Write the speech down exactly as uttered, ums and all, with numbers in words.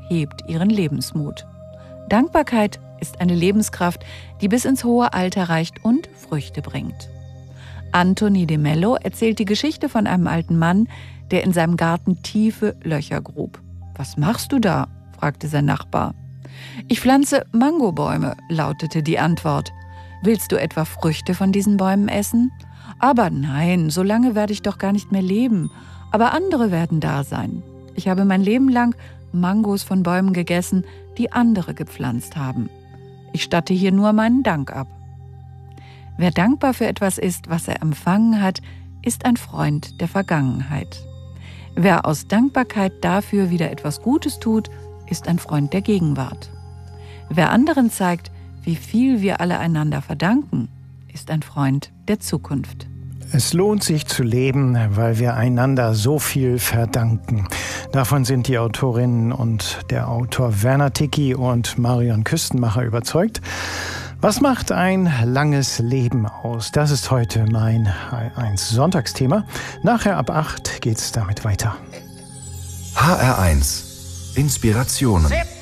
hebt ihren Lebensmut. Dankbarkeit ist eine Lebenskraft, die bis ins hohe Alter reicht und Früchte bringt. Anthony de Mello erzählt die Geschichte von einem alten Mann, der in seinem Garten tiefe Löcher grub. »Was machst du da?« fragte sein Nachbar. »Ich pflanze Mangobäume«, lautete die Antwort. »Willst du etwa Früchte von diesen Bäumen essen?« »Aber nein, so lange werde ich doch gar nicht mehr leben. Aber andere werden da sein. Ich habe mein Leben lang Mangos von Bäumen gegessen, die andere gepflanzt haben. Ich statte hier nur meinen Dank ab.« Wer dankbar für etwas ist, was er empfangen hat, ist ein Freund der Vergangenheit. Wer aus Dankbarkeit dafür wieder etwas Gutes tut, ist ein Freund der Gegenwart. Wer anderen zeigt, wie viel wir alle einander verdanken, ist ein Freund der Zukunft. Es lohnt sich zu leben, weil wir einander so viel verdanken. Davon sind die Autorinnen und der Autor Werner Ticki und Marion Küstenmacher überzeugt. Was macht ein langes Leben aus? Das ist heute mein H R eins Sonntagsthema. Nachher ab acht geht's damit weiter. H R eins Inspirationen.